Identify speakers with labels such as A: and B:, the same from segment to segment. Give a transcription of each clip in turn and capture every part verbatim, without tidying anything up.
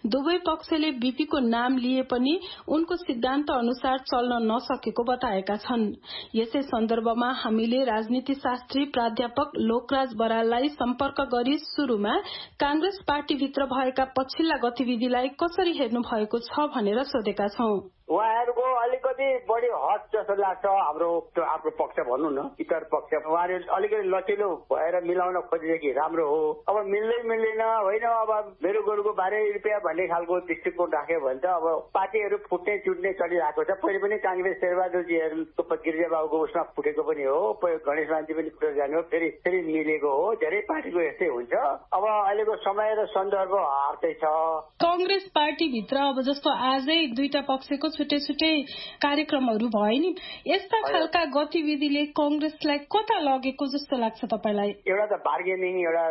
A: दुवै पक्षले बीपीको नाम लिए पनि उनको सिद्धान्त अनुसार चल्न नसकेको बताएका छन्। यसै सन्दर्भमा हामीले राजनीति शास्त्री प्राध्यापक लोकराज बराललाई सम्पर्क गरी शुरूमा कांग्रेस पार्टीभित्र भएका पछिल्ला गतिविधिलाई कसरी हेर्नु भएको छ भनेर सोधेका छौं।
B: उहाँहरूको अलिकति बढी हट जस्तो लाग्छ हाम्रो आफ्नो पक्ष भनौँ न इतर पक्ष उहाँले अलिकति लचिलो भएर मिलाउन खोजे कि राम्रो हो। अब मिल्दै मिल्दैन होइन अब मेरो गोरुको बाह्र रुपियाँ भन्ने खालको दृष्टिकोण राख्यो भने त अब पार्टीहरू फुट्ने चुट्ने चलिरहेको छ। पहिले पनि काङ्ग्रेस शेरबहादुरजीहरूको गिरिजाबाबुको उसमा फुटेको पनि हो, गणेश मानजी पनि फुटेर जाने हो, फेरि फेरि मिलेको हो। धेरै पार्टीको यस्तै हुन्छ। अब अहिलेको समय र सन्दर्भ हार्दै छ।
A: कांग्रेस पार्टीभित्र अब जस्तो आजै दुईटा पक्षको छुट्टै छुट्टै कार्यक्रमहरू भए नि, यस्ता खालका गतिविधिले कांग्रेसलाई कता लगेको जस्तो लाग्छ तपाईलाई?
B: एउटा त बार्गेनिङ एउटा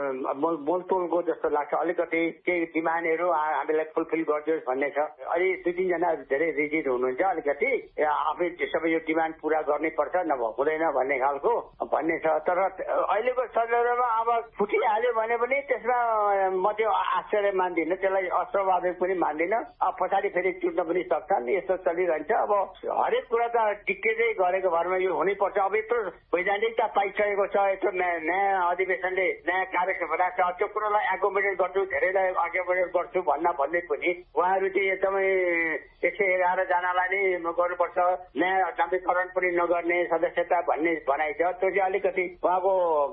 B: मोलतोलको जस्तो लाग्छ। अलिकति केही डिमान्डहरू हामीलाई फुलफिल गरिदियोस् भन्ने छ। अलि दुई तिनजना धेरै रिजिड हुनुहुन्छ, अलिकति आफै सबै यो डिमान्ड पूरा गर्नै पर्छ नभए हुँदैन भन्ने खालको भन्ने छ। तर अहिलेको सन्दर्भमा अब फुटिहाल्यो भने पनि त्यसमा म त्यो आश्चर्य मान्दिनँ, त्यसलाई अस्वाभाविक पनि मान्दिनँ। अब पछाडि फेरि चुट्न पनि सक्छन्, यस्तो चलिरहन्छ। अब हरेक कुरा त टिकेटै गरेको भरमा यो हुनैपर्छ। अब यत्रो वैधानिकता पाइसकेको छ, यत्रो नयाँ अधिवेशनले नयाँ कार्यक्रम बनाएको छ। त्यो कुरालाई एकोमोडेट गर्छु, धेरैलाई एकोमोडेट गर्छु भन्न भन्दै पनि उहाँहरू चाहिँ एकदमै एक सय एघार जनालाई नै गर्नुपर्छ, नयाँ नवीकरण पनि नगर्ने सदस्यता भन्ने भनाइ छ। त्यो चाहिँ अलिकति उहाँको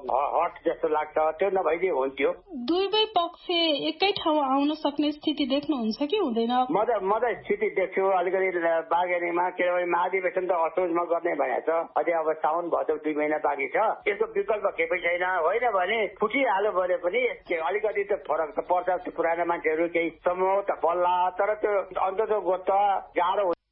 B: हट जस्तो लाग्छ। त्यो नभइदिए हुन्थ्यो।
A: दुवै पक्ष एकै ठाउँ आउन सक्ने स्थिति देख्नुहुन्छ कि हुँदैन?
B: म त म त स्थिति देख्छु अलिकति बार्गेनिङमा, किनभने महाधिवेशन त असोजमा गर्ने भनेको छ। अझै अब साउन भदौ दुई महिना बाँकी छ। यसको विकल्प केही छैन। होइन भने फुटिहाल्यो भने पनि अलिकति त फरक त पर्छ। पुरानो मान्छेहरू केही समूह त बल्ला, तर त्यो अन्तत गाह्रो